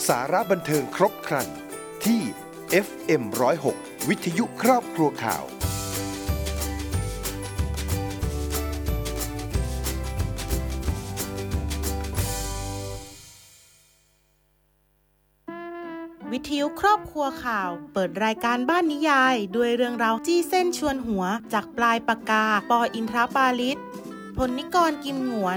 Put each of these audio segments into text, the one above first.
สาระบันเทิงครบครันที่ FM 106 วิทยุครอบครัวข่าววิทยุครอบครัวข่าวเปิดรายการบ้านนิยายด้วยเรื่องราวจี้เส้นชวนหัวจากปลายปากกาปออินทรปาลิศพลนิกรกิมหงวน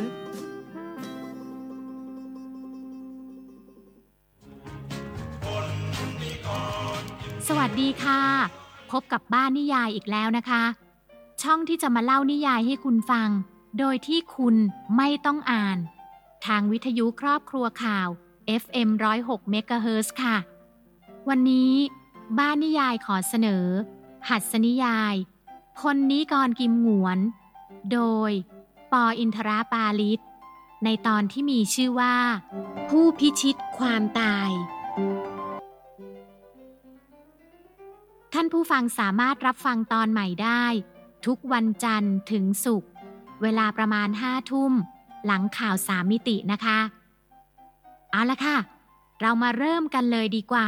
สวัสดีค่ะพบกับบ้านนิยายอีกแล้วนะคะช่องที่จะมาเล่านิยายให้คุณฟังโดยที่คุณไม่ต้องอ่านทางวิทยุครอบครัวข่าว FM 106 MHz ค่ะวันนี้บ้านนิยายขอเสนอหัสนิยายพลนิกรกิมหงวนโดยปออินทรปาลิศในตอนที่มีชื่อว่าผู้พิชิตความตายท่านผู้ฟังสามารถรับฟังตอนใหม่ได้ทุกวันจันทร์ถึงศุกร์เวลาประมาณ 5 ทุ่มหลังข่าว3มิตินะคะเอาละค่ะเรามาเริ่มกันเลยดีกว่า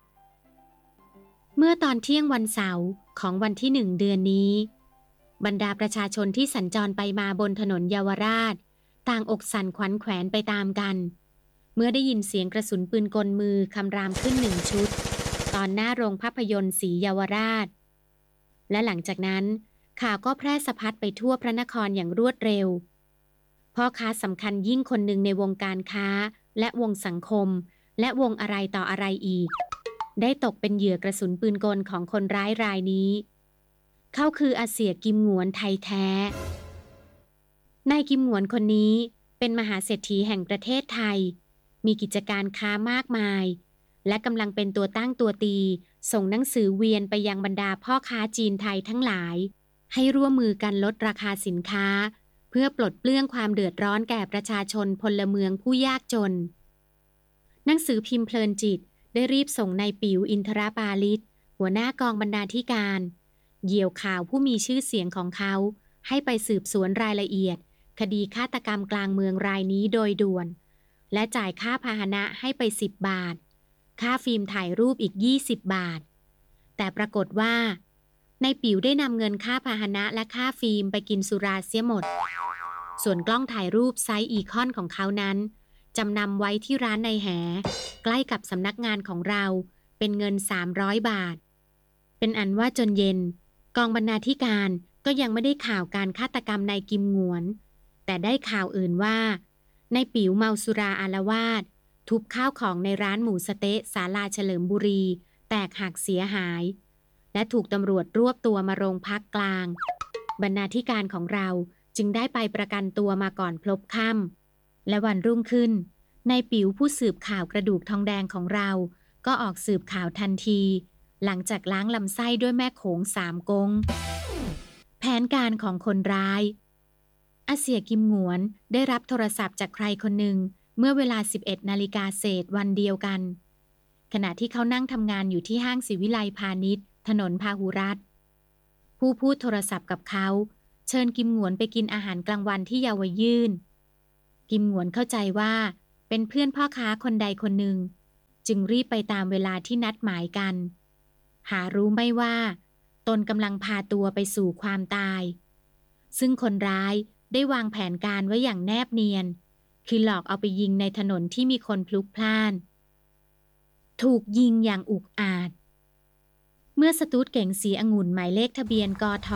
เมื่อตอนเที่ยงวันเสาร์ของวันที่1เดือนนี้บรรดาประชาชนที่สัญจรไปมาบนถนนเยาวราชต่างอกสั่นขวัญแขวนไปตามกันเมื่อได้ยินเสียงกระสุนปืนกลมือคำรามขึ้น1ชุดตอนหน้าโรงภาพยนตร์ศรีเยาวราชและหลังจากนั้นข่าวก็แพร่สะพัดไปทั่วพระนครอย่างรวดเร็วพ่อค้าสำคัญยิ่งคนหนึ่งในวงการค้าและวงสังคมและวงอะไรต่ออะไรอีกได้ตกเป็นเหยื่อกระสุนปืนกลของคนร้ายรายนี้เขาคืออาเสียกิมหงวนไทยแท้นายกิมหงวนคนนี้เป็นมหาเศรษฐีแห่งประเทศไทยมีกิจการค้ามากมายและกำลังเป็นตัวตั้งตัวตีส่งหนังสือเวียนไปยังบรรดาพ่อค้าจีนไทยทั้งหลายให้ร่วมมือกันลดราคาสินค้าเพื่อปลดเปลื้องความเดือดร้อนแก่ประชาชนพลเมืองผู้ยากจนหนังสือพิมพ์เพลินจิตได้รีบส่งนายปิ๋วอินทรปาลิศหัวหน้ากองบรรณาธิการเหยี่ยวข่าวผู้มีชื่อเสียงของเขาให้ไปสืบสวนรายละเอียดคดีฆาตกรรมกลางเมืองรายนี้โดยด่วนและจ่ายค่าพาหนะให้ไป10 บาทค่าฟิล์มถ่ายรูปอีก20 บาทแต่ปรากฏว่านายปิ๋วได้นำเงินค่าพาหนะและค่าฟิล์มไปกินสุราเสียหมดส่วนกล้องถ่ายรูปไซส์อีคอนของเขานั้นจำนำไว้ที่ร้านในแหใกล้กับสำนักงานของเราเป็นเงิน300 บาทเป็นอันว่าจนเย็นกองบรรณาธิการก็ยังไม่ได้ข่าวการฆาตกรรมนายกิมหงวนแต่ได้ข่าวอื่นว่านายปิ๋วเมาสุราอาละวาดทุบข้าวของในร้านหมูสะเต๊ะศาลาเฉลิมบุรีแตกหักเสียหายและถูกตำรวจรวบตัวมาโรงพักกลางบรรณาธิการของเราจึงได้ไปประกันตัวมาก่อนพลบค่ำและวันรุ่งขึ้นนายปิ๋วผู้สืบข่าวกระดูกทองแดงของเราก็ออกสืบข่าวทันทีหลังจากล้างลำไส้ด้วยแม่โขง3 ก๊งแผนการของคนร้ายอาเสียกิมหงวนได้รับโทรศัพท์จากใครคนหนึ่งเมื่อเวลา 11 นาฬิกาเศษวันเดียวกันขณะที่เขานั่งทำงานอยู่ที่ห้างศรีวิไลพาณิชย์ถนนพาหุรัตน์ผู้พูดโทรศัพท์กับเขาเชิญกิมหงวนไปกินอาหารกลางวันที่เยาวยื่นกิมหงวนเข้าใจว่าเป็นเพื่อนพ่อค้าคนใดคนหนึ่งจึงรีบไปตามเวลาที่นัดหมายกันหารู้ไม่ว่าตนกำลังพาตัวไปสู่ความตายซึ่งคนร้ายได้วางแผนการไว้อย่างแนบเนียนคือหลอกเอาไปยิงในถนนที่มีคนพลุกพล่านถูกยิงอย่างอุกอาจเมื่อสตูดเก๋งสีองุ่นหมายเลขทะเบียนกท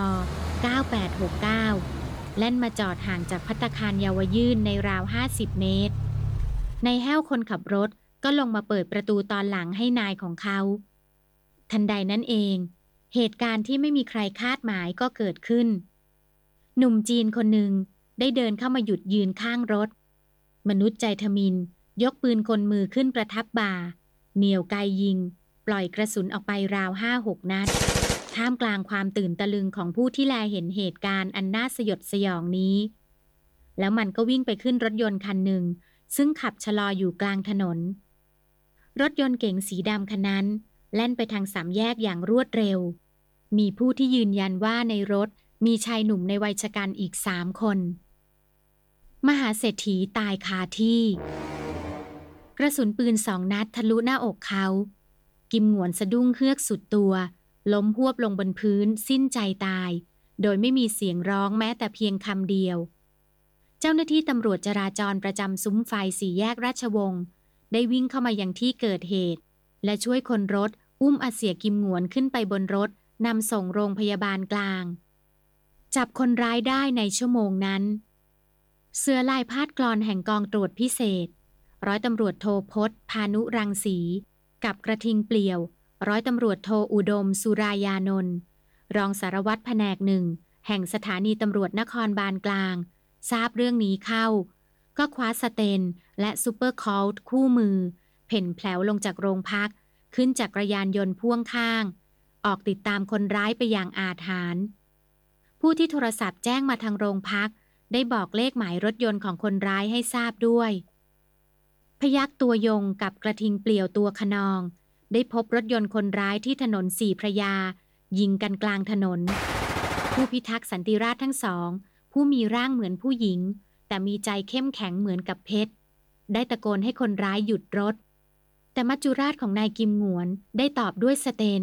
9869แล่นมาจอดห่างจากภัตตาคารเยาวยื่นในราว50 เมตรนายแห้วคนขับรถก็ลงมาเปิดประตูตอนหลังให้นายของเขาทันใดนั้นเองเหตุการณ์ที่ไม่มีใครคาดหมายก็เกิดขึ้นหนุ่มจีนคนหนึ่งได้เดินเข้ามาหยุดยืนข้างรถมนุษย์ใจทมิฬยกปืนกลมือขึ้นประทับบ่าเหนี่ยวไกยิงปล่อยกระสุนออกไปราว 5-6 นัดท่ามกลางความตื่นตะลึงของผู้ที่แลเห็นเหตุการณ์อันน่าสยดสยองนี้แล้วมันก็วิ่งไปขึ้นรถยนต์คันหนึ่งซึ่งขับชะลออยู่กลางถนนรถยนต์เก๋งสีดำคันนั้นแล่นไปทาง3 แยกอย่างรวดเร็วมีผู้ที่ยืนยันว่าในรถมีชายหนุ่มในวัยชราอีก3 คนมหาเศรษฐีตายคาที่กระสุนปืน2 นัดทะลุหน้าอกเขากิมหงวนสะดุ้งเฮือกสุดตัวล้มหวบลงบนพื้นสิ้นใจตายโดยไม่มีเสียงร้องแม้แต่เพียงคำเดียวเจ้าหน้าที่ตำรวจจราจรประจำซุ้มไฟ4 แยกราชวงศ์ได้วิ่งเข้ามายังที่เกิดเหตุและช่วยคนรถอุ้มอาเสียกิมหงวนขึ้นไปบนรถนำส่งโรงพยาบาลกลางจับคนร้ายได้ในชั่วโมงนั้นเสือลายพาดกลอนแห่งกองตรวจพิเศษร้อยตำรวจโทพจน์พานุรังสีกับกระทิงเปลี่ยวร้อยตำรวจโทอุดมสุรายานนท์รองสารวัตรแผนก 1แห่งสถานีตำรวจนครบาลกลางทราบเรื่องนี้เข้าก็คว้าสเตนและซูเปอร์คอลต์คู่มือเพ่นแผลวลงจากโรงพักขึ้นจักรยานยนต์พ่วงข้างออกติดตามคนร้ายไปอย่างอาถรรพ์ผู้ที่โทรศัพท์แจ้งมาทางโรงพักได้บอกเลขหมายรถยนต์ของคนร้ายให้ทราบด้วยพยัคฆ์ตัวยงกับกระทิงเปลี่ยวตัวขนองได้พบรถยนต์คนร้ายที่ถนนสี่พระยายิงกันกลางถนนผู้พิทักษ์สันติราษฎร์ทั้งสองผู้มีร่างเหมือนผู้หญิงแต่มีใจเข้มแข็งเหมือนกับเพชรได้ตะโกนให้คนร้ายหยุดรถแต่มัจจุราชของนายกิมหงวนได้ตอบด้วยสเตน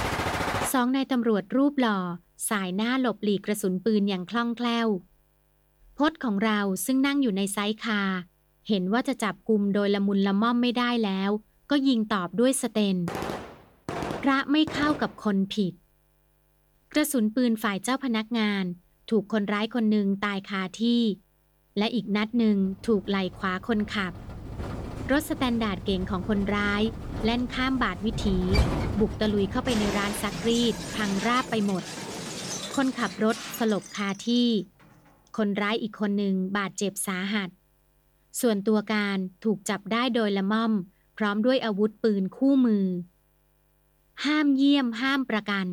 2 นายตำรวจรูปหล่อสายหน้าหลบหลีกกระสุนปืนอย่างคล่องแคล่วพจน์ของเราซึ่งนั่งอยู่ในไซคาร์เห็นว่าจะจับกุมโดยละมุนละม่อมไม่ได้แล้วก็ยิงตอบด้วยสเตนพระไม่เข้ากับคนผิดกระสุนปืนฝ่ายเจ้าพนักงานถูกคนร้ายคนหนึ่งตายคาที่และอีกนัดหนึ่งถูกไหล่ขวาคนขับรถสแตนดาร์ดเก๋งของคนร้ายแล่นข้ามบาทวิถีบุกตะลุยเข้าไปในร้านซักรีดพังราบไปหมดคนขับรถสลบคาที่คนร้ายอีกคนหนึ่งบาดเจ็บสาหัสส่วนตัวการถูกจับได้โดยละม่อมพร้อมด้วยอาวุธปืนคู่มือห้ามเยี่ยมห้ามประกัน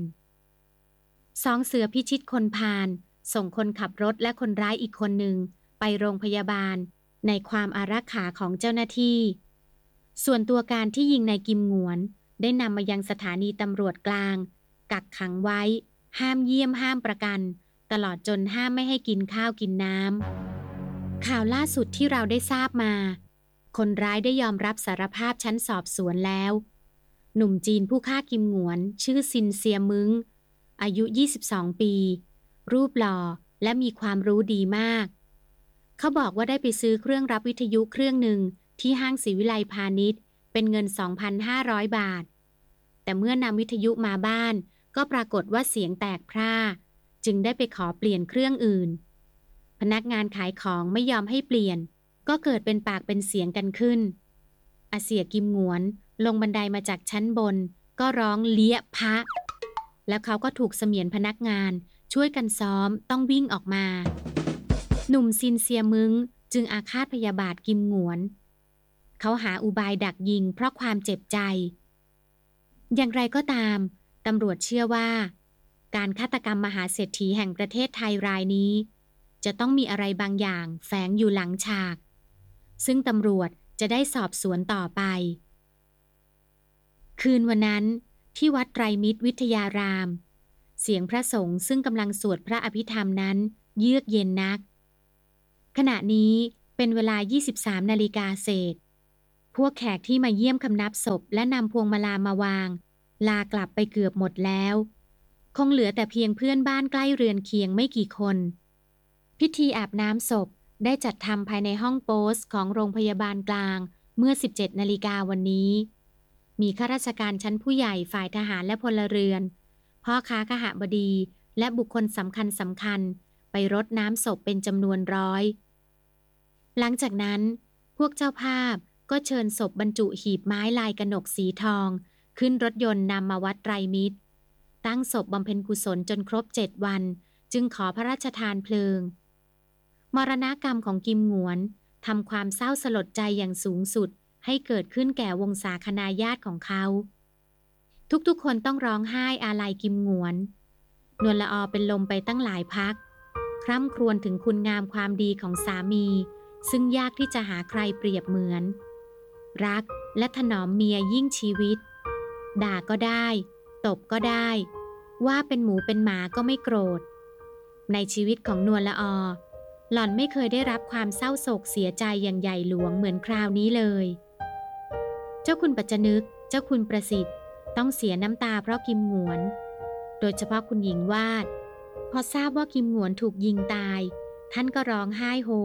2 เสือพิชิตคนพาลส่งคนขับรถและคนร้ายอีกคนหนึ่งไปโรงพยาบาลในความอารักขาของเจ้าหน้าที่ส่วนตัวการที่ยิงนายกิมหงวนได้นำมายังสถานีตำรวจกลางกักขังไว้ห้ามเยี่ยมห้ามประกันตลอดจนห้ามไม่ให้กินข้าวกินน้ำข่าวล่าสุดที่เราได้ทราบมาคนร้ายได้ยอมรับสารภาพชั้นสอบสวนแล้วหนุ่มจีนผู้ฆ่ากิมหงวนชื่อซินเซียมึงอายุ22 ปีรูปหล่อและมีความรู้ดีมากเขาบอกว่าได้ไปซื้อเครื่องรับวิทยุเครื่องหนึ่งที่ห้างศรีวิไลพาณิชย์เป็นเงิน 2,500 บาทแต่เมื่อนำวิทยุมาบ้านก็ปรากฏว่าเสียงแตกพร่าจึงได้ไปขอเปลี่ยนเครื่องอื่นพนักงานขายของไม่ยอมให้เปลี่ยนก็เกิดเป็นปากเป็นเสียงกันขึ้นอาเสียกิมหงวนลงบันไดมาจากชั้นบนก็ร้องเลี้ยพะแล้วเขาก็ถูกเสมียนพนักงานช่วยกันซ้อมต้องวิ่งออกมาหนุ่มซินเซียมึงจึงอาฆาตพยาบาทกิมหงวนเขาหาอุบายดักยิงเพราะความเจ็บใจอย่างไรก็ตามตำรวจเชื่อว่าการฆาตกรรมมหาเศรษฐีแห่งประเทศไทยรายนี้จะต้องมีอะไรบางอย่างแฝงอยู่หลังฉากซึ่งตำรวจจะได้สอบสวนต่อไปคืนวันนั้นที่วัดไตรมิตรวิทยารามเสียงพระสงฆ์ซึ่งกำลังสวดพระอภิธรรมนั้นเยือกเย็นนักขณะนี้เป็นเวลา 23 นาฬิกาเศษพวกแขกที่มาเยี่ยมคำนับศพและนำพวงมาลามาวางลากลับไปเกือบหมดแล้วคงเหลือแต่เพียงเพื่อนบ้านใกล้เรือนเคียงไม่กี่คนพิธีอาบน้ำศพได้จัดทำภายในห้องโปสของโรงพยาบาลกลางเมื่อ 17 นาฬิกาวันนี้มีข้าราชการชั้นผู้ใหญ่ฝ่ายทหารและพลเรือนพ่อค้าคหบดีและบุคคลสำคัญไปรดน้ำศพเป็นจำนวนร้อยหลังจากนั้นพวกเจ้าภาพก็เชิญศพบรรจุหีบไม้ลายกนกสีทองขึ้นรถยนต์นำมาวัดไตรมิตรตั้งศพบำเพ็ญกุศลจนครบ7 วันจึงขอพระราชทานเพลิงมรณกรรมของกิมหงวนทำความเศร้าสลดใจอย่างสูงสุดให้เกิดขึ้นแก่วงศาคณาญาติของเขาทุกๆคนต้องร้องไห้อาลัยกิมหงวนนวลละออเป็นลมไปตั้งหลายพักคร่ำครวญถึงคุณงามความดีของสามีซึ่งยากที่จะหาใครเปรียบเหมือนรักและถนอมเมียยิ่งชีวิตด่าก็ได้ตบก็ได้ว่าเป็นหมูเป็นหมาก็ไม่โกรธในชีวิตของนวลละออหล่อนไม่เคยได้รับความเศร้าโศกเสียใจอย่างใหญ่หลวงเหมือนคราวนี้เลยเจ้าคุณปัจจนึกเจ้าคุณประสิทธิ์ต้องเสียน้ำตาเพราะกิมหงวนโดยเฉพาะคุณหญิงวาดพอทราบว่ากิมหงวนถูกยิงตายท่านก็ร้องไห้โฮ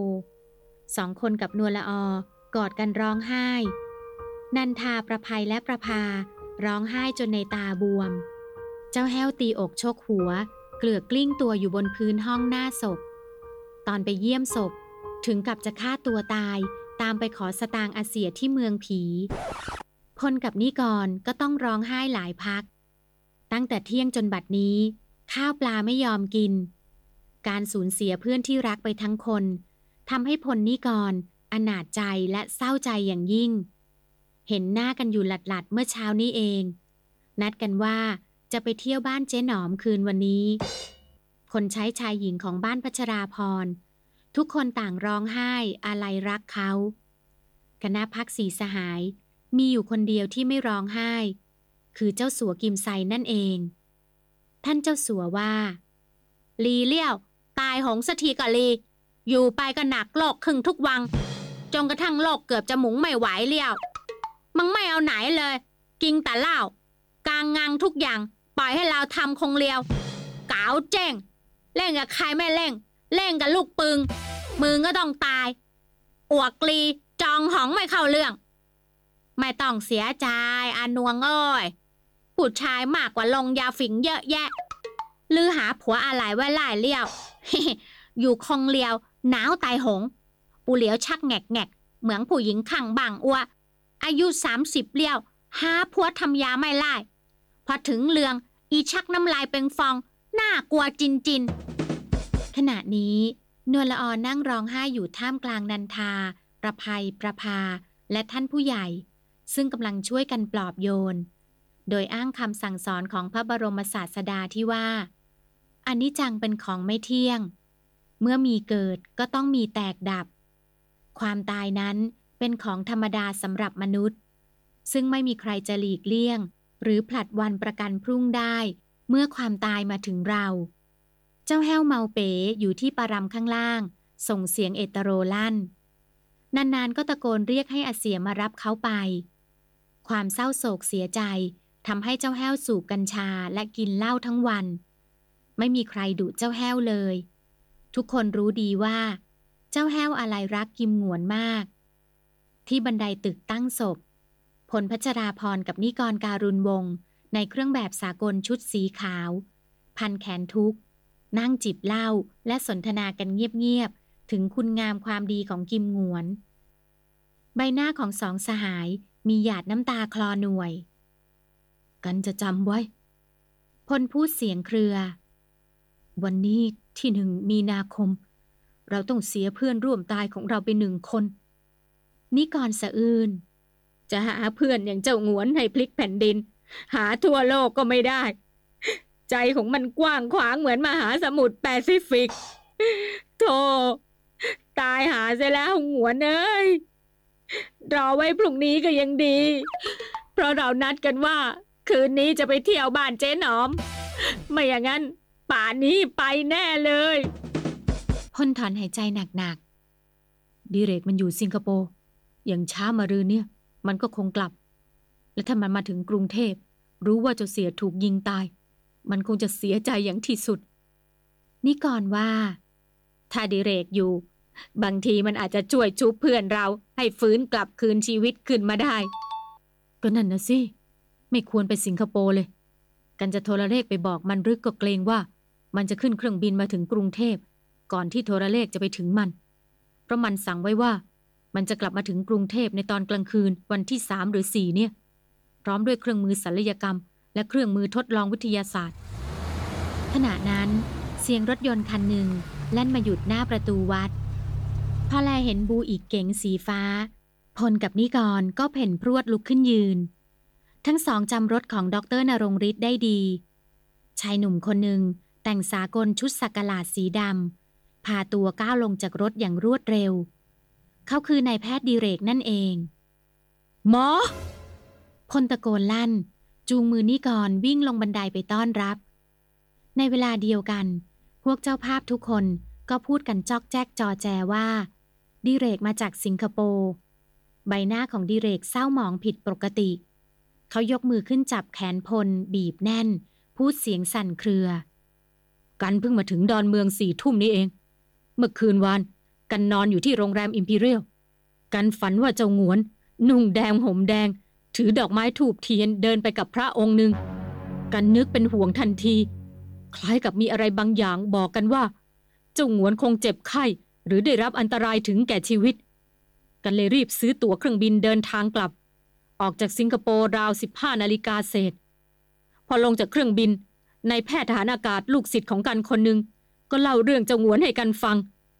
2 คนกับนวลละออกอดกันร้องไห้นันทาประภัยและประภาร้องไห้จนในตาบวมเจ้าแห้วตีอกชกหัวเกลือกกลิ้งตัวอยู่บนพื้นห้องหน้าศพตอนไปเยี่ยมศพถึงกับจะฆ่าตัวตายตามไปขอสตางค์อาเสียที่เมืองผีพลกับนิกรก็ต้องร้องไห้หลายพักตั้งแต่เที่ยงจนบัดนี้ข้าวปลาไม่ยอมกินการสูญเสียเพื่อนที่รักไปทั้งคนทำให้พลนิกรอนาถใจและเศร้าใจอย่างยิ่งเห็นหน้ากันอยู่หลัดๆเมื่อเช้านี้เองนัดกันว่าจะไปเที่ยวบ้านเจ๊หนอมคืนวันนี้คนใช้ชายหญิงของบ้านพัชราพรทุกคนต่างร้องไห้อาลัยรักเขาคณะพักสีสหายมีอยู่คนเดียวที่ไม่ร้องไห้คือเจ้าสัวกิมไซนั่นเองท่านเจ้าสัวว่าลีเลี้ยวตายหงสักทีก็ลีอยู่ไปก็หนักโลกครึ่งทุกวังจนกระทั่งโลกเกือบจะหมุงไม่ไหวเลี้ยวมึงไม่เอาไหนเลยกินแต่เหล้ากางงังทุกอย่างปล่อยให้เราทำคงเลียวกาวเจ้งเล่นกับใครไม่เล่นเล่นกับลูกปึงมึงก็ต้องตายอวกกลีจองหองไม่เข้าเรื่องไม่ต้องเสียใจอานวงเอ้ยผู้ชายมากกว่าลงยาฝิ่งเยอะแยะลือหาผัวอะไรไว้ไล่เลี้ยว อยู่คงเลียวหนาวตายหงปูเหลียวชักแงกแงกเหมือนผู้หญิงขังบางอัวอายุ30เลี้ยวหาผัวทำยาไม่ไล่พอถึงเรืองอีชักน้ำลายเป็นฟองน่ากลัวจินจินขณะนี้นวลละออนั่งร้องไห้อยู่ท่ามกลางนันทาประภัยประภาและท่านผู้ใหญ่ซึ่งกำลังช่วยกันปลอบโยนโดยอ้างคำสั่งสอนของพระบรมศาสดาที่ว่าอนิจจังเป็นของไม่เที่ยงเมื่อมีเกิดก็ต้องมีแตกดับความตายนั้นเป็นของธรรมดาสำหรับมนุษย์ซึ่งไม่มีใครจะหลีกเลี่ยงหรือผลัดวันประกันพรุ่งได้เมื่อความตายมาถึงเราเจ้าแห้วเมาเป๋อยู่ที่ปารำข้างล่างส่งเสียงเอตโรลั่นนานๆก็ตะโกนเรียกให้อาเสียมารับเขาไปความเศร้าโศกเสียใจทำให้เจ้าแห้วสูบกัญชาและกินเหล้าทั้งวันไม่มีใครดุเจ้าแห้วเลยทุกคนรู้ดีว่าเจ้าแห้วอะไรรักกิมหงวนมากที่บันไดตึกตั้งศพพลพัชราพรกับนิกรการุณวงศ์ในเครื่องแบบสากลชุดสีขาวพันแขนทุกนั่งจิบเหล้าและสนทนากันเงียบๆถึงคุณงามความดีของกิมหงวนใบหน้าของสองสหายมีหยาดน้ำตาคลอหน่วยกันจะจำไว้พลพูดเสียงเครือวันนี้ที่1 มีนาคมเราต้องเสียเพื่อนร่วมตายของเราไป1 คนนิกรสะอื้นจะหาเพื่อนอย่างเจ้าหงวนให้พลิกแผ่นดินหาทั่วโลกก็ไม่ได้ใจของมันกว้างขวางเหมือนมหาสมุทรแปซิฟิกโธ่ตายหาเสียแล้วหงวนเอ้ยรอไว้พรุ่งนี้ก็ยังดีเพราะเรานัดกันว่าคืนนี้จะไปเที่ยวบ้านเจ๊หนอมไม่อย่างนั้นป่านนี้ไปแน่เลยพ่นถอนหายใจหนักๆดิเรกมันอยู่สิงคโปร์อย่างช้ามารืนเนี่ยมันก็คงกลับและถ้ามันมาถึงกรุงเทพรู้ว่าเจ้าเสียถูกยิงตายมันคงจะเสียใจอย่างที่สุดนี่ก่อนว่าถ้าดิเรกอยู่บางทีมันอาจจะช่วยชุบเพื่อนเราให้ฟื้นกลับคืนชีวิตขึ้นมาได้ก็นั่นนะสิไม่ควรไปสิงคโปร์เลยกันจะโทรเลขไปบอกมันรึกก็เกรงว่ามันจะขึ้นเครื่องบินมาถึงกรุงเทพก่อนที่โทรเลขจะไปถึงมันเพราะมันสั่งไว้ว่ามันจะกลับมาถึงกรุงเทพในตอนกลางคืนวันที่3 หรือ 4เนี่ยพร้อมด้วยเครื่องมือศัลยกรรมและเครื่องมือทดลองวิทยาศาสตร์ขณะนั้นเสียงรถยนต์คันหนึ่งแล่นมาหยุดหน้าประตูวัดพอแลเห็นบูอีกเก๋งสีฟ้าพลกับนิกรก็เพ่นพรวดลุกขึ้นยืนทั้งสองจำรถของดร.ณรงค์ฤทธิ์ได้ดีชายหนุ่มคนหนึ่งแต่งสากลชุดสักหลาดสีดำพาตัวก้าวลงจากรถอย่างรวดเร็วเขาคือนายแพทย์ดิเรกนั่นเองหมอพลตะโกนลั่นจูงมือนิกรวิ่งลงบันไดไปต้อนรับในเวลาเดียวกันพวกเจ้าภาพทุกคนก็พูดกันจอกแจ๊กจอแจว่าดิเรกมาจากสิงคโปร์ใบหน้าของดิเรกเศร้าหมองผิดปกติเขายกมือขึ้นจับแขนพลบีบแน่นพูดเสียงสั่นเครือกันเพิ่งมาถึงดอนเมือง4 ทุ่มนี้เองเมื่อคืนวานกันนอนอยู่ที่โรงแรมอิมพีเรียลกันฝันว่าเจ้าหงวนนุ่งแดงห่มแดงถือดอกไม้ธูปเทียนเดินไปกับพระองค์หนึ่งกันนึกเป็นห่วงทันทีคล้ายกับมีอะไรบางอย่างบอกกันว่าเจ้าหงวนคงเจ็บไข้หรือได้รับอันตรายถึงแก่ชีวิตกันเลยรีบซื้อตั๋วเครื่องบินเดินทางกลับออกจากสิงคโปร์ราว 15 นาฬิกาเศษพอลงจากเครื่องบินนายแพทย์ทหารอากาศลูกศิษย์ของกันคนหนึ่งก็เล่าเรื่องเจ้าหงวนให้กันฟัง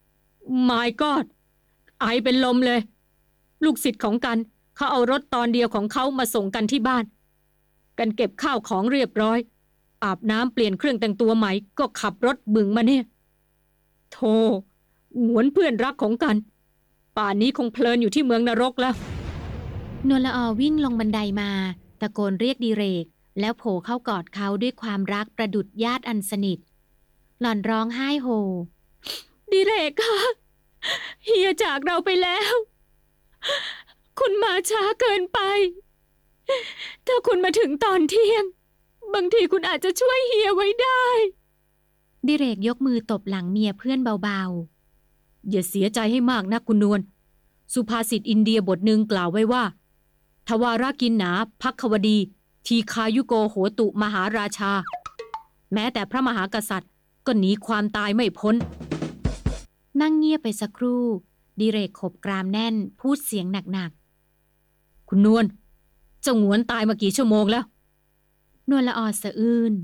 My God ไอเป็นลมเลยลูกศิษย์ของกันเขาเอารถตอนเดียวของเขามาส่งกันที่บ้านกันเก็บข้าวของเรียบร้อยอาบน้ำเปลี่ยนเครื่องแต่งตัวใหม่ก็ขับรถบึงมาเนี่ยโธ่หงวนเพื่อนรักของกันป่านนี้คงเพลินอยู่ที่เมืองนรกแล้วนวลละออวิ่งลงบันไดมาตะโกนเรียกดิเรกแล้วโผล่เข้ากอดเขาด้วยความรักประดุจญาติอันสนิทหล่อนร้องไห้โฮดิเรกค่ะเฮียจากเราไปแล้วคุณมาช้าเกินไปถ้าคุณมาถึงตอนเที่ยงบางทีคุณอาจจะช่วยเฮียไว้ได้ดิเรกยกมือตบหลังเมียเพื่อนเบาๆอย่าเสียใจให้มากนะคุณนวลสุภาษิตอินเดียบทหนึ่งกล่าวไว้ว่าทวารากินหนาภักควดีทีคายุโกโหตุมหาราชาแม้แต่พระมหากษัตริย์ก็หนีความตายไม่พ้นนั่งเงียบไปสักครู่ดิเรกขบกรามแน่นพูดเสียงหนักๆคุณนวลเจ้าหงวนตายมากี่ชั่วโมงแล้วนวลละออสะอื้น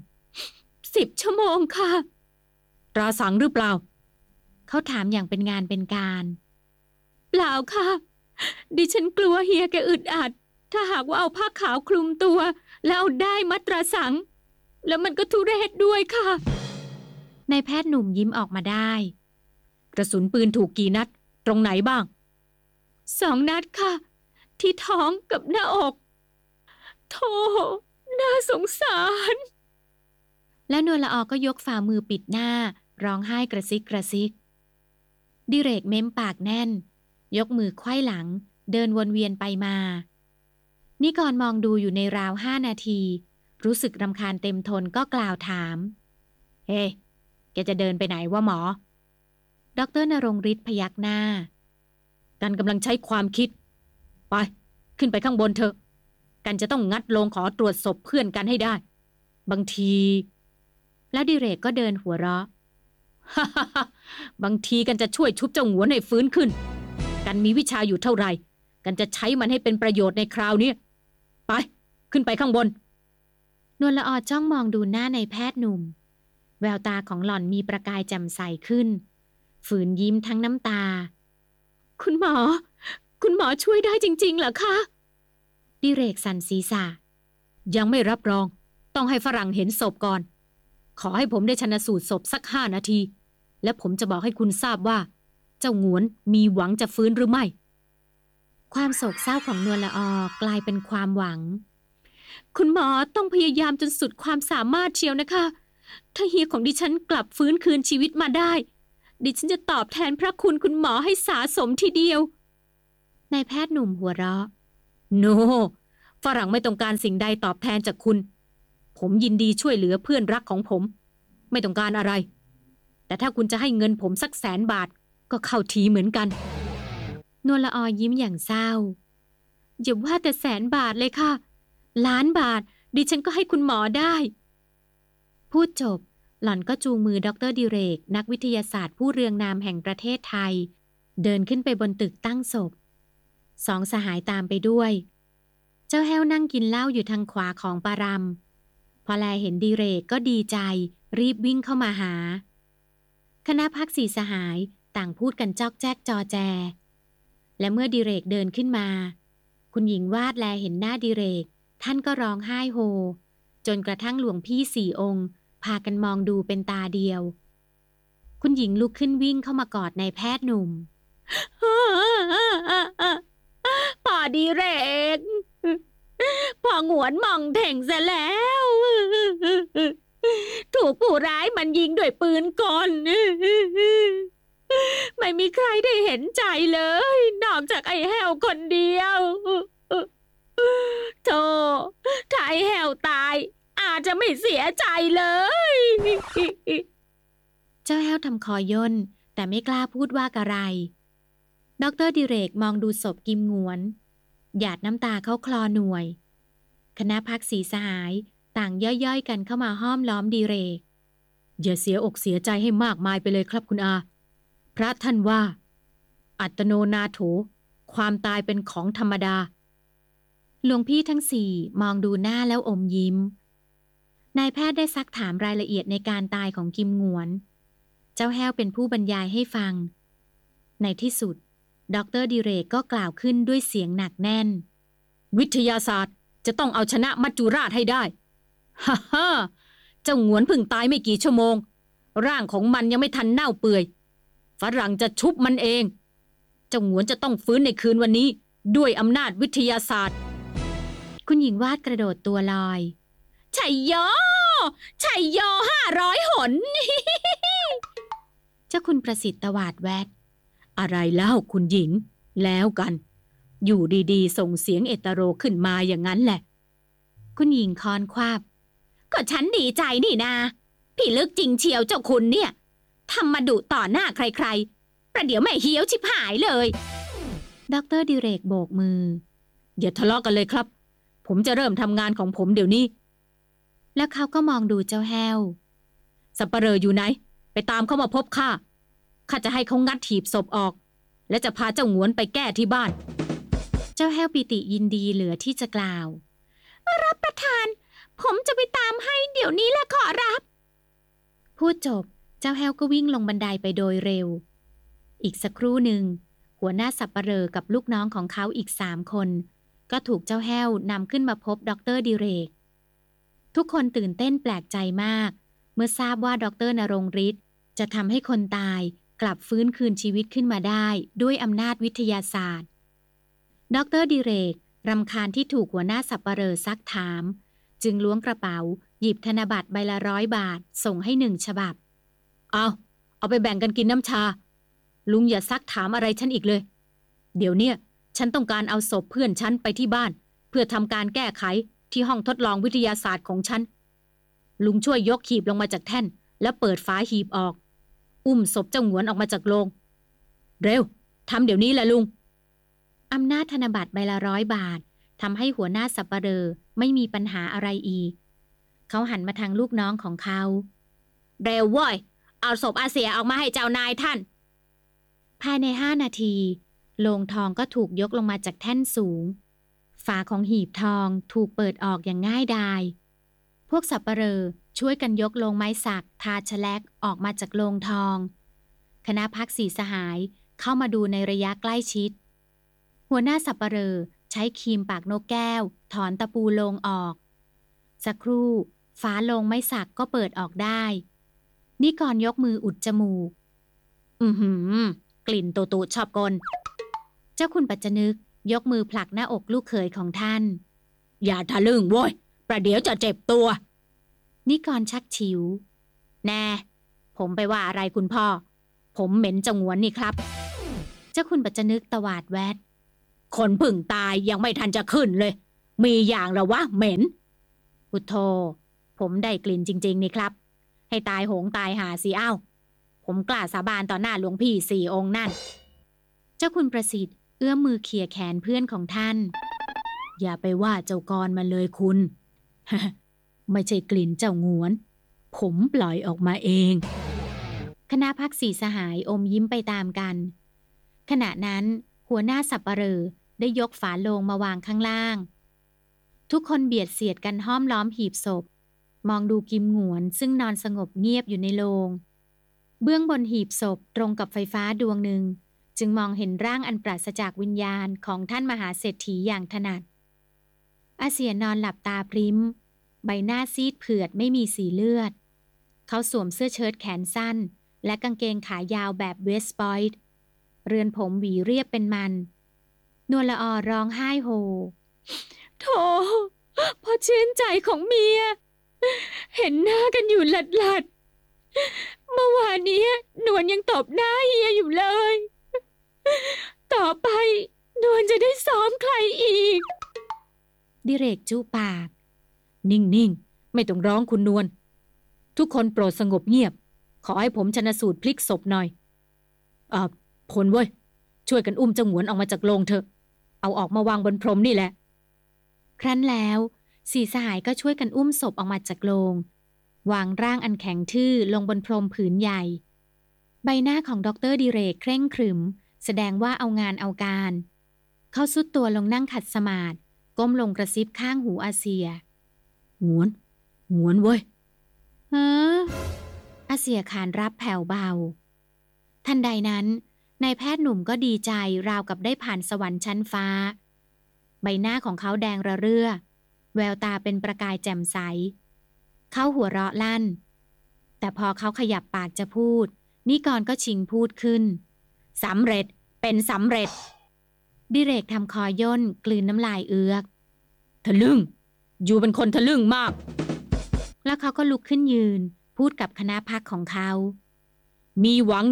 10 ชั่วโมงค่ะตราสังหรือเปล่าเขาถามอย่างเป็นงานเป็นการเปล่าค่ะดิฉันกลัวเฮียแกอึดอัดถ้าหากว่าเอาผ้าขาวคลุมตัวแล้วเอาด้ายมัดตราสังแล้วมันก็ทุเรศด้วยค่ะนายแพทย์หนุ่มยิ้มออกมาได้กระสุนปืนถูกกี่นัดตรงไหนบ้าง2 นัดค่ะที่ท้องกับหน้าอกโธ่น่าสงสารแล้วนวลละออก็ยกฝ่ามือปิดหน้าร้องไห้กระซิกกระซิกดิเรกเม้มปากแน่นยกมือไขว้หลังเดินวนเวียนไปมานิกรมองดูอยู่ในราว5 นาทีรู้สึกรำคาญเต็มทนก็กล่าวถามเฮ้แกจะเดินไปไหนวะหมอดร.ณรงค์ฤทธิ์พยักหน้ากันกำลังใช้ความคิดไปขึ้นไปข้างบนเถอะกันจะต้องงัดโลงขอตรวจศพเพื่อนกันให้ได้บางทีแล้วดิเรกก็เดินหัวเราะ บางทีกันจะช่วยชุบเจ้าหงวนให้ฟื้นขึ้นกันมีวิชาอยู่เท่าไหร่กันจะใช้มันให้เป็นประโยชน์ในคราวนี้ไปขึ้นไปข้างบนนวลละออจ้องมองดูหน้าในแพทย์หนุ่มแววตาของหล่อนมีประกายแจ่มใสขึ้นฝืนยิ้มทั้งน้ำตาคุณหมอช่วยได้จริงๆเหรอคะดิเรกสั่นศีรษะยังไม่รับรองต้องให้ฝรั่งเห็นศพก่อนขอให้ผมได้ชันสูตรศพสัก5 นาทีและผมจะบอกให้คุณทราบว่าเจ้าหงวนมีหวังจะฟื้นหรือไม่ความโศกเศร้าของนวลละออกลายเป็นความหวังคุณหมอต้องพยายามจนสุดความสามารถเชียวนะคะถ้าเฮียของดิฉันกลับฟื้นคืนชีวิตมาได้ดิฉันจะตอบแทนพระคุณคุณหมอให้สาสมทีเดียวนายแพทย์หนุ่มหัวเราะโนฝรั่งไม่ต้องการสิ่งใดตอบแทนจากคุณผมยินดีช่วยเหลือเพื่อนรักของผมไม่ต้องการอะไรแต่ถ้าคุณจะให้เงินผมสัก100,000 บาทก็เข้าทีเหมือนกันนวลละออยิ้มอย่างเศร้าอย่าว่าแต่100,000 บาทเลยค่ะ1,000,000 บาทดิฉันก็ให้คุณหมอได้พูดจบหล่อนก็จูงมือดร.ดิเรกนักวิทยาศาสตร์ผู้เรืองนามแห่งประเทศไทยเดินขึ้นไปบนตึกตั้งศพ2 สหายตามไปด้วยเจ้าแห้วนั่งกินเหล้าอยู่ทางขวาของปารำพอแลเห็นดิเรกก็ดีใจรีบวิ่งเข้ามาหาคณะพัก4 สหายต่างพูดกันจอกแจ๊กจอแจและเมื่อดิเรกเดินขึ้นมาคุณหญิงวาดแลเห็นหน้าดิเรกท่านก็ร้องไห้โฮจนกระทั่งหลวงพี่4 องค์พากันมองดูเป็นตาเดียวคุณหญิงลุกขึ้นวิ่งเข้ามากอดนายแพทย์หนุ่ม ป่าดิเรกพอหงวนหม่องเถ่งซะแล้วถูกผู้ร้ายมันยิงด้วยปืนกลไม่มีใครได้เห็นใจเลยนอกจากไอ้แห้วคนเดียวโธ่ถ้าไอ้แห้วตายอาจจะไม่เสียใจเลยเจ้าแห้วทำคอย่นแต่ไม่กล้าพูดว่าอะไรดร.ดิเรกมองดูศพกิมหงวนหยาดน้ำตาเข้าคลอหน่วยคณะพักศรีสหายต่างย่อยๆกันเข้ามาห้อมล้อมดิเรกอย่าเสียอกเสียใจให้มากมายไปเลยครับคุณอาพระท่านว่าอัตโนนาโถความตายเป็นของธรรมดาหลวงพี่ทั้งสี่มองดูหน้าแล้วอมยิ้มนายแพทย์ได้ซักถามรายละเอียดในการตายของกิมหงวนเจ้าแห้วเป็นผู้บรรยายให้ฟังในที่สุดดร.ดิเรกก็กล่าวขึ้นด้วยเสียงหนักแน่นวิทยาศาสตร์จะต้องเอาชนะมัจจุราชให้ได้ฮ่าฮ่าเจ้าหงวนเพิ่งตายไม่กี่ชั่วโมงร่างของมันยังไม่ทันเน่าเปื่อยฝรั่งจะชุบมันเองเจ้าหงวนจะต้องฟื้นในคืนวันนี้ด้วยอำนาจวิทยาศาสตร์คุณหญิงวาดกระโดดตัวลอยชัยโย500 หน เจ้าคุณประสิทธิ์ตวาดแวดอะไรเล่าคุณหญิงแล้วกันอยู่ดีๆส่งเสียงเอตโรขึ้นมาอย่างนั้นแหละคุณหญิงคอนควาบก็ฉันดีใจนี่นาพี่ลึกจริงเชียวเจ้าคุณเนี่ยทำมาดุต่อหน้าใครๆประเดี๋ยวแม่เหี้ยวชิบหายเลยดร.ดิเรกโบกมืออย่าทะเลาะกันเลยครับผมจะเริ่มทำงานของผมเดี๋ยวนี้แล้วเขาก็มองดูเจ้าแห้วสัปเหร่ออยู่ไหนไปตามเขามาพบข้าจะให้เขางัดหีบศพออกและจะพาเจ้าหงวนไปแก้ที่บ้านเจ้าแห้วปิติยินดีเหลือที่จะกล่าวรับประทานผมจะไปตามให้เดี๋ยวนี้แหละขอรับพูดจบเจ้าแห้วก็วิ่งลงบันไดไปโดยเร็วอีกสักครู่หนึ่งหัวหน้าสัปเหร่อกับลูกน้องของเขาอีก3 คนก็ถูกเจ้าแห้วนำขึ้นมาพบดร.ดิเรกทุกคนตื่นเต้นแปลกใจมากเมื่อทราบว่าดร.ณรงค์ฤทธิ์จะทำให้คนตายกลับฟื้นคืนชีวิตขึ้นมาได้ด้วยอำนาจวิทยาศาสตร์ดร.ดิเรกรำคาญที่ถูกหัวหน้าสัปเหร่อซักถามจึงล้วงกระเป๋าหยิบธนบัตรใบละ100 บาทส่งให้1 ฉบับเอาไปแบ่งกันกินน้ำชาลุงอย่าซักถามอะไรฉันอีกเลยเดี๋ยวเนี้ยฉันต้องการเอาศพเพื่อนฉันไปที่บ้านเพื่อทำการแก้ไขที่ห้องทดลองวิทยาศาสตร์ของฉันลุงช่วยยกหีบลงมาจากแท่นแล้วเปิดฝาหีบออกอุ้มศพเจ้าหงวนออกมาจากโลงเร็วทำเดี๋ยวนี้แหละลุงอำนาจธนบัตรใบละ100 บาททำให้หัวหน้าสัปเหร่อไม่มีปัญหาอะไรอีกเขาหันมาทางลูกน้องของเขาเร็วเว้ยเอาศพอาเสียออกมาให้เจ้านายท่านภายใน5 นาทีโลงทองก็ถูกยกลงมาจากแท่นสูงฝาของหีบทองถูกเปิดออกอย่างง่ายดายพวกสัปเหร่อช่วยกันยกโลงไม้สักทาแฉลกออกมาจากโลงทองคณะพักศรีสหายเข้ามาดูในระยะใกล้ชิดหัวหน้าสัปเหร่อใช้ครีมปากนกแก้วถอนตะปูโลงออกสักครู่ฝาโลงไม้สักก็เปิดออกได้นิกรยกมืออุดจมูกกลิ่นตุชอบกลเจ้าคุณปัจจนึกยกมือผลักหน้าอกลูกเขยของท่านอย่าทะลึ่งโว้ยประเดี๋ยวจะเจ็บตัวนิกรชักฉิวแน่ผมไปว่าอะไรคุณพ่อผมเหม็นจงวนนี่ครับเจ้าคุณปัจจนึกตวาดแวดคนพึ่งตายยังไม่ทันจะขึ้นเลยมีอย่างละวะเหม็นพุทโธผมได้กลิ่นจริงๆนี่ครับให้ตายโหงตายหาสิผมกล้าสาบานต่อหน้าหลวงพี่4 องค์นั่นเจ้าคุณประสิทธิ์เอื้อมมือเขี่ยแขนเพื่อนของท่านอย่าไปว่าเจ้ากรมาเลยคุณ ไม่ใช่กลิ่นเจ้าหงวนผมปล่อยออกมาเองคณะพักศรีสหายอมยิ้มไปตามกันขณะนั้นหัวหน้าสัปเหร่อได้ยกฝาโลงมาวางข้างล่างทุกคนเบียดเสียดกันห้อมล้อมหีบศพมองดูกิมหงวนซึ่งนอนสงบเงียบอยู่ในโลงเบื้องบนหีบศพตรงกับไฟฟ้าดวงหนึ่งจึงมองเห็นร่างอันปราศจากวิญญาณของท่านมหาเศรษฐีอย่างถนัดอาเสียนอนหลับตาพริ้มใบหน้าซีดเผือดไม่มีสีเลือดเขาสวมเสื้อเชิ้ตแขนสั้นและกางเกงขายาวแบบเวสต์พอยต์เรือนผมหวีเรียบเป็นมันนวลละออร้องไห้โฮโธ่พอชื่นใจของเมียเห็นหน้ากันอยู่หลัดเมื่อวานนี้นวลยังตบหน้าเฮียอยู่เลย ต่อไปนวลจะได้ซ้อมใครอีกดิเรกจู้ปากนิ่งๆไม่ต้องร้องคุณนวลทุกคนโปรดสงบเงียบขอให้ผมชันสูตรพลิกศพหน่อยผลเว้ยช่วยกันอุ้มเจ้าหงวนออกมาจากโลงเถอะเอาออกมาวางบนพรมนี่แหละครั้นแล้วสี่สหายก็ช่วยกันอุ้มศพออกมาจากโลงวางร่างอันแข็งทื่อลงบนพรมผืนใหญ่ใบหน้าของดร.ดิเรกเคร่งขรึมแสดงว่าเอางานเอาการเขาซุดตัวลงนั่งขัดสมาธิก้มลงกระซิบข้างหูอาเซียหงวนเว้ยอาเซียขานรับแผ่วเบาทันใดนั้นนายแพทย์หนุ่มก็ดีใจราวกับได้ผ่านสวรรค์ชั้นฟ้าใบหน้าของเขาแดงระเรื่อแววตาเป็นประกายแจ่มใสเขาหัวเราะลั่นแต่พอเขาขยับปากจะพูดนิกรก็ชิงพูดขึ้นสำเร็จเป็นสำเร็จดิเรกทำคอย่นกลืนน้ำลายเอือกทะลึ่งอยู่เป็นคนทะลึ่งมากแล้วเขาก็ลุกขึ้นยืนพูดกับคณะพรรคของเขามีหวัง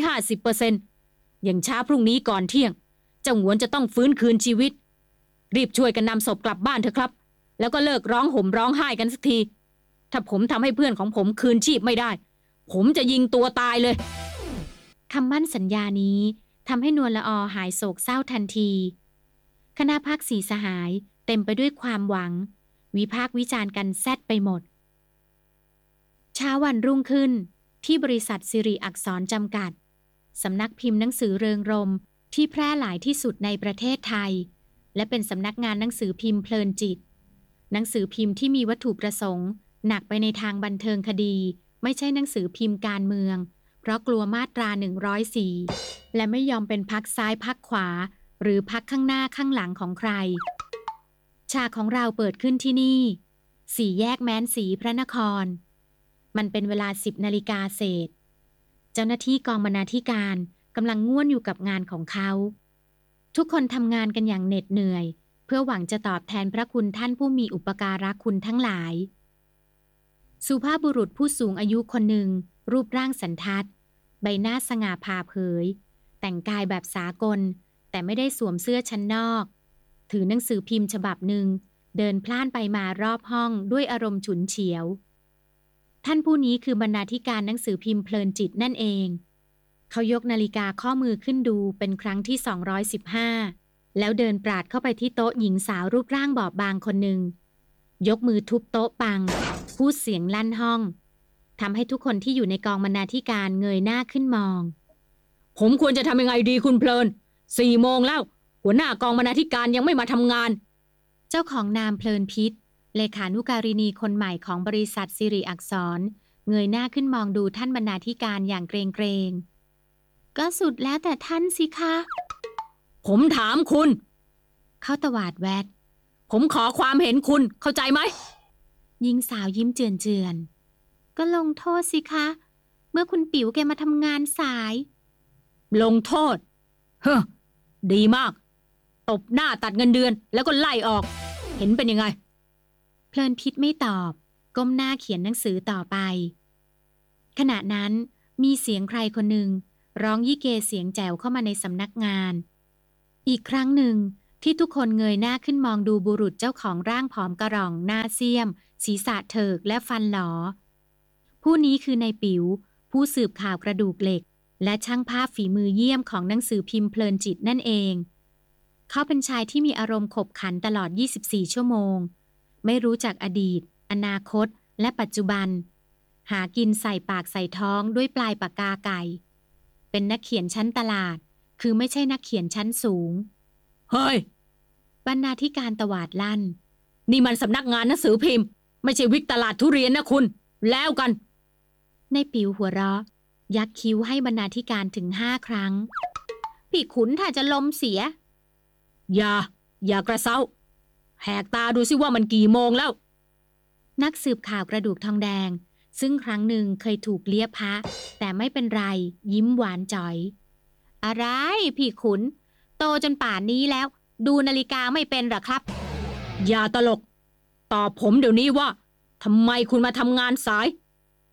150% อย่างช้าพรุ่งนี้ก่อนเที่ยงเจ้าหงวนจะต้องฟื้นคืนชีวิตรีบช่วยกันนำศพกลับบ้านเถอะครับแล้วก็เลิกร้องห่มร้องไห้กันสักทีถ้าผมทำให้เพื่อนของผมคืนชีพไม่ได้ผมจะยิงตัวตายเลยคำมั่นสัญญานี้ทำให้นวลละออหายโศกเศร้าทันทีคณะพรรคสี่สหายเต็มไปด้วยความหวังวิพากษ์วิจารณ์กันแซดไปหมดเช้าวันรุ่งขึ้นที่บริษัทสิริอักษรจำกัดสำนักพิมพ์หนังสือเริงรมย์ที่แพร่หลายที่สุดในประเทศไทยและเป็นสำนักงานหนังสือพิมพ์เพลินจิตหนังสือพิมพ์ที่มีวัตถุประสงค์หนักไปในทางบันเทิงคดีไม่ใช่หนังสือพิมพ์การเมืองเพราะกลัวมาตรา104และไม่ยอมเป็นพรรคซ้ายพรรคขวาหรือพรรคข้างหน้าข้างหลังของใครฉากของเราเปิดขึ้นที่นี่สี่แยกแม้นศรีพระนครมันเป็นเวลา 10 นาฬิกาเศษเจ้าหน้าที่กองบรรณาธิการกำลังง่วนอยู่กับงานของเขาทุกคนทำงานกันอย่างเหน็ดเหนื่อยเพื่อหวังจะตอบแทนพระคุณท่านผู้มีอุปการะคุณทั้งหลายสุภาพบุรุษผู้สูงอายุคนหนึ่งรูปร่างสันทัดใบหน้าสง่าผ่าเผยแต่งกายแบบสากลแต่ไม่ได้สวมเสื้อชั้นนอกถือหนังสือพิมพ์ฉบับหนึ่งเดินพล่านไปมารอบห้องด้วยอารมณ์ฉุนเฉียวท่านผู้นี้คือบรรณาธิการหนังสือพิมพ์เพลินจิตนั่นเองเขายกนาฬิกาข้อมือขึ้นดูเป็นครั้งที่215แล้วเดินปราดเข้าไปที่โต๊ะหญิงสาวรูปร่างบอบบางคนหนึ่งยกมือทุบโต๊ะปังพูดเสียงลั่นห้องทำให้ทุกคนที่อยู่ในกองบรรณาธิการเงยหน้าขึ้นมองผมควรจะทำยังไงดีคุณเพลิน4 โมงแล้วหัวหน้ากองบรรณาธิการยังไม่มาทำงานเจ้าของนามเพลินพิษเลขานุการินีคนใหม่ของบริษัทสิริอักษรเงยหน้าขึ้นมองดูท่านบรรณาธิการอย่างเกรงก็สุดแล้วแต่ท่านสิคะผมถามคุณเขาตวาดแวดผมขอความเห็นคุณเข้าใจไหมหญิงสาวยิ้มเจือนก็ลงโทษสิคะเมื่อคุณปิ๋วแกมาทำงานสายลงโทษเฮ้อดีมากตบหน้าตัดเงินเดือนแล้วก็ไล่ออกเห็นเป็นยังไงเพลินพิษไม่ตอบก้มหน้าเขียนหนังสือต่อไปขณะนั้นมีเสียงใครคนหนึ่งร้องยี่เกเสียงแจ๋วเข้ามาในสำนักงานอีกครั้งหนึ่งที่ทุกคนเงยหน้าขึ้นมองดูบุรุษเจ้าของร่างผอมกระหร่องหน้าเสี้ยมศีรษะเถิกและฟันหลอผู้นี้คือนายปิ๋วผู้สืบข่าวกระดูกเหล็กและช่างภาพฝีมือเยี่ยมของหนังสือพิมพ์เพลินจิตนั่นเองเขาเป็นชายที่มีอารมณ์ขบขันตลอด24 ชั่วโมงไม่รู้จักอดีตอนาคตและปัจจุบันหากินใส่ปากใส่ท้องด้วยปลายปากกาไก่เป็นนักเขียนชั้นตลาดคือไม่ใช่นักเขียนชั้นสูงเฮ้ยบรรณาธิการตวาดลั่นนี่มันสำนักงานหนังสือพิมพ์ไม่ใช่วิกตลาดทุเรียนนะคุณแล้วกันในปิ๋วหัวเราะยักคิ้วให้บรรณาธิการถึง5 ครั้งพี่ขุนถ้าจะลมเสียอย่ากระเซ้าแหกตาดูสิว่ามันกี่โมงแล้วนักสืบข่าวกระดูกทองแดงซึ่งครั้งหนึ่งเคยถูกเลียพะแต่ไม่เป็นไรยิ้มหวานจ๋อยอะไรพี่ขุนโตจนป่านนี้แล้วดูนาฬิกาไม่เป็นหรอครับอย่าตลกตอบผมเดี๋ยวนี้ว่าทำไมคุณมาทำงานสาย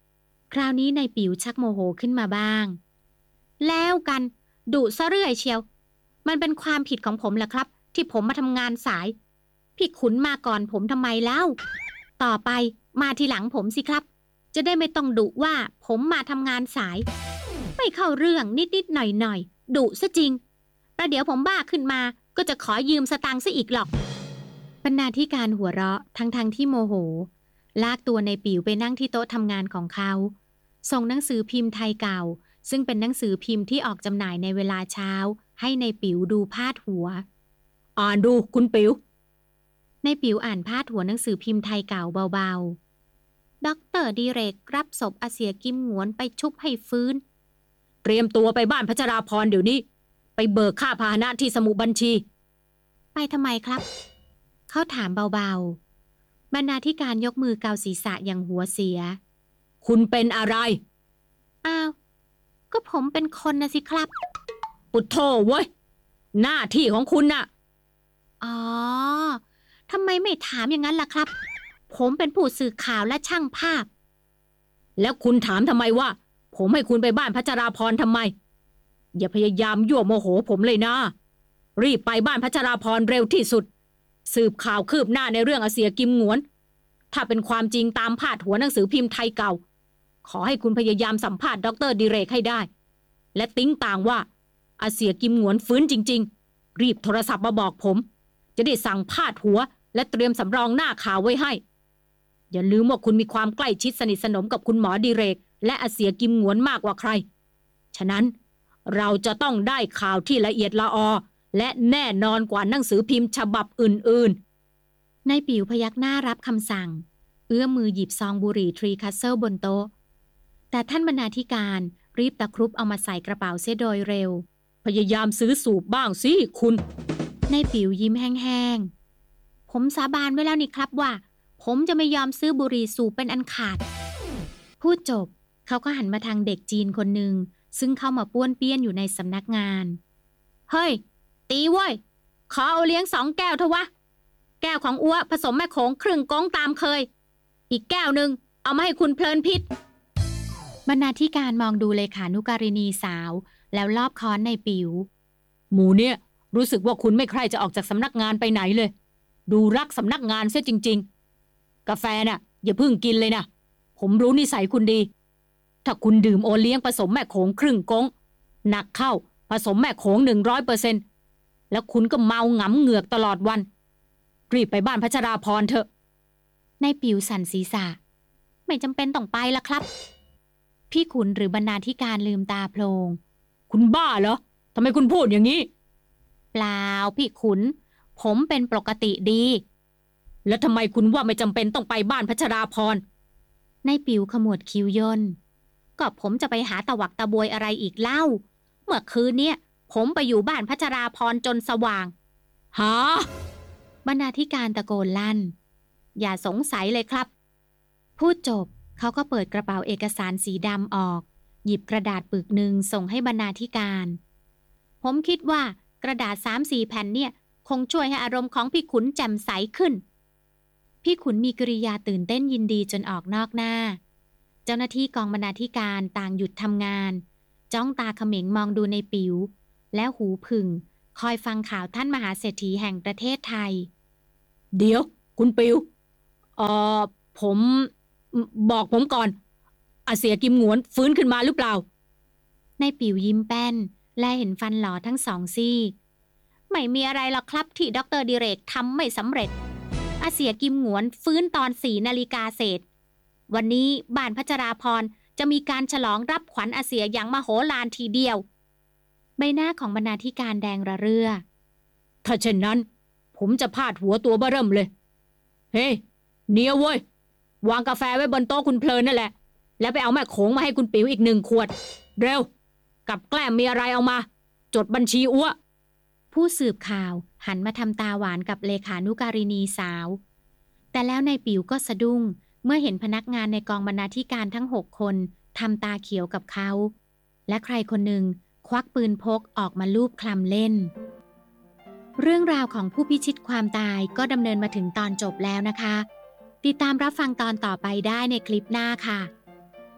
คราวนี้นายปิ๋วชักโมโหขึ้นมาบ้างแล้วกันดุซะเรื่อยเชียวมันเป็นความผิดของผมแหละครับที่ผมมาทำงานสายพี่ขุนมาก่อนผมทำไมแล้วต่อไปมาทีหลังผมสิครับจะได้ไม่ต้องดุว่าผมมาทำงานสายไม่เข้าเรื่องนิดๆหน่อยๆดุซะจริงประเดี๋ยวผมบ้าขึ้นมาก็จะขอยืมสตางค์ซะอีกหรอกบรรณาธิการหัวเราะทั้งที่โมโหลากตัวในปิ๋วไปนั่งที่โต๊ะทำงานของเขาส่งหนังสือพิมพ์ไทยเก่าซึ่งเป็นหนังสือพิมพ์ที่ออกจำหน่ายในเวลาเช้าให้ในปิ๋วดูพาดหัวอ่านดูคุณปิ๋วในปิ๋วอ่านพาดหัวหนังสือพิมพ์ไทยเก่าเบาๆด็อกเตอร์ดิเรกรับศพอาเสียกิมหงวนไปชุบให้ฟื้นเตรียมตัวไปบ้านพัชราพรเดี๋ยวนี้ไปเบิกค่าพาหนะที่สมุดบัญชีไปทำไมครับเขาถามเบาๆบรรณาธิการยกมือเกาศีรษะอย่างหัวเสียคุณเป็นอะไรอ้าวก็ผมเป็นคนนะสิครับปุถโธเว้ยหน้าที่ของคุณน่ะอ๋อทำไมไม่ถามอย่างนั้นล่ะครับผมเป็นผู้สื่อข่าวและช่างภาพแล้วคุณถามทำไมว่าผมให้คุณไปบ้านพัชราพรทำไมอย่าพยายามยั่วโมโหผมเลยนะรีบไปบ้านพัชราพรเร็วที่สุดสืบข่าวคืบหน้าในเรื่องอาเสียกิมหงวนถ้าเป็นความจริงตามพาดหัวหนังสือพิมพ์ไทยเก่าขอให้คุณพยายามสัมภาษณ์ดร.ดิเรกให้ได้และติ้งต่างว่าอาเสียกิมหงวนฟื้นจริงๆรีบโทรศัพท์มาบอกผมจะได้สั่งพาดหัวและเตรียมสำรองหน้าข่าวไว้ให้อย่าลืมว่าคุณมีความใกล้ชิดสนิทสนมกับคุณหมอดิเรกและอาเสียกิมหงวนมากกว่าใครฉะนั้นเราจะต้องได้ข่าวที่ละเอียดละออและแน่นอนกว่าหนังสือพิมพ์ฉบับอื่นๆนายปิ๋วพยักหน้ารับคำสั่งเอื้อมมือหยิบซองบุหรี่ทรีคัสเซิลบนโต๊ะแต่ท่านบรรณาธิการรีบตะครุบเอามาใส่กระเป๋าเสียโดยเร็วพยายามซื้อสูบบ้างสิคุณนายปิ๋วยิ้มแห้งๆผมสาบานไว้แล้วนี่ครับว่าผมจะไม่ยอมซื้อบุหรี่สูบเป็นอันขาดพูดจบเขาก็หันมาทางเด็กจีนคนหนึ่งซึ่งเข้ามาป้วนเปี้ยนอยู่ในสำนักงานเฮ้ยตีเว้ยขอเอาเลี้ยง2 แก้วเถอะวะแก้วของอัวผสมแม่โขงครึ่งก๊งตามเคยอีกแก้วหนึ่งเอามาให้คุณเพลินพิษบรรณาธิการมองดูเลขานุการิณีสาวแล้วลอบค้อนในปิ๋วหมูเนี่ยรู้สึกว่าคุณไม่ใคร่จะออกจากสำนักงานไปไหนเลยดูรักสำนักงานเสียจริงๆกาแฟน่ะอย่าเพิ่งกินเลยนะผมรู้นิสัยคุณดีถ้าคุณดื่มโอเลี้ยงผสมแม่โขงครึ่งก๊งหนักเข้าผสมแม่โขง 100% แล้วคุณก็เมาหงำเหงือกตลอดวันรีบไปบ้านพัชราพรเถอะนายปิ๋วสั่นศีรษะไม่จำเป็นต้องไปละครับพี่ขุนหรือบรรณาธิการลืมตาโพลงคุณบ้าเหรอทำไมคุณพูดอย่างนี้เปล่าพี่ขุนผมเป็นปกติดีแล้วทำไมคุณว่าไม่จำเป็นต้องไปบ้านพัชราพรนายปิ๋วขมวดคิ้วย่นก็ผมจะไปหาตะวักตะบวยอะไรอีกเล่าเมื่อคืนเนี่ยผมไปอยู่บ้านพัชราพรจนสว่างหาบรรณาธิการตะโกนลั่นอย่าสงสัยเลยครับพูดจบเขาก็เปิดกระเป๋าเอกสารสีดำออกหยิบกระดาษปึกหนึ่งส่งให้บรรณาธิการผมคิดว่ากระดาษ 3-4 แผ่นเนี่ยคงช่วยให้อารมณ์ของพี่ขุนแจ่มใสขึ้นพี่ขุนมีกริยาตื่นเต้นยินดีจนออกนอกหน้าเจ้าหน้าที่กองบรรณาธิการต่างหยุดทำงานจ้องตาเขม็งมองดูในปิ๋วแล้วหูผึ่งคอยฟังข่าวท่านมหาเศรษฐีแห่งประเทศไทยเดี๋ยวคุณปิ๋วผมบอกผมก่อนอาเสียกิมหงวนฟื้นขึ้นมาหรือเปล่าในปิ๋วยิ้มแป้นและเห็นฟันหลอทั้งสองซี่ไม่มีอะไรหรอกครับที่ดร.ดิเรกทำไม่สำเร็จอาเสียกิมหงวนฟื้นตอน 4 นาฬิกาเศษวันนี้บ้านพัชราพรจะมีการฉลองรับขวัญอาเสียอย่างมโหฬารทีเดียวใบหน้าของบรรณาธิการแดงระเรื่อถ้าเช่นนั้นผมจะพาดหัวตัวเบ้อเริ่มเลยเฮ้เนียวเว้ยวางกาแฟไว้บนโต๊ะคุณเพลินนั่นแหละแล้วไปเอาแม่โขงมาให้คุณปิ๋วอีก1 ขวดเร็วกับแกล้มมีอะไรเอามาจดบัญชีอ้วผู้สืบข่าวหันมาทำตาหวานกับเลขานุการิณีสาวแต่แล้วนายปิ๋วก็สะดุ้งเมื่อเห็นพนักงานในกองบรรณาธิการทั้ง6 คนทำตาเขียวกับเขาและใครคนหนึ่งควักปืนพกออกมาลูบคลำเล่นเรื่องราวของผู้พิชิตความตายก็ดำเนินมาถึงตอนจบแล้วนะคะติดตามรับฟังตอนต่อไปได้ในคลิปหน้าค่ะ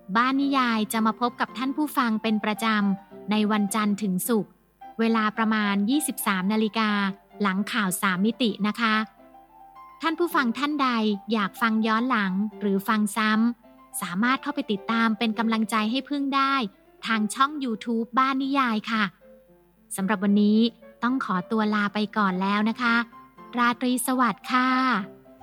บ้านนิยายจะมาพบกับท่านผู้ฟังเป็นประจำในวันจันทร์ถึงศุกร์เวลาประมาณ 23 นาฬิกาหลังข่าว3มิตินะคะท่านผู้ฟังท่านใดอยากฟังย้อนหลังหรือฟังซ้ำสามารถเข้าไปติดตามเป็นกำลังใจให้พึ่งได้ทางช่อง YouTube บ้านนิยายค่ะสำหรับวันนี้ต้องขอตัวลาไปก่อนแล้วนะคะราตรีสวัสดิ์ค่ะ